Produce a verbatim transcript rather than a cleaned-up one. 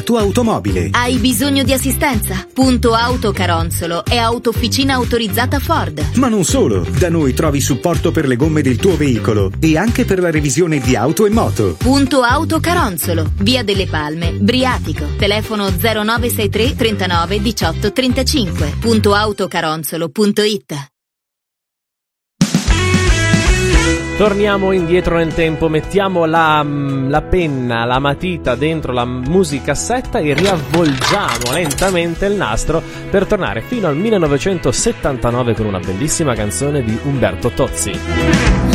tua automobile. Hai bisogno di assistenza? Punto Auto Caronzolo è autofficina autorizzata Ford. Ma non solo, da noi trovi supporto per le gomme del tuo veicolo e anche per la revisione di auto e moto. Punto Auto Caronzolo, via delle Palme, Briatico. Telefono zero nove sei tre trentanove diciotto trentacinque. punto autocaronzolo punto it. Torniamo indietro nel tempo, mettiamo la, la penna, la matita dentro la musicassetta e riavvolgiamo lentamente il nastro per tornare fino al millenovecentosettantanove con una bellissima canzone di Umberto Tozzi.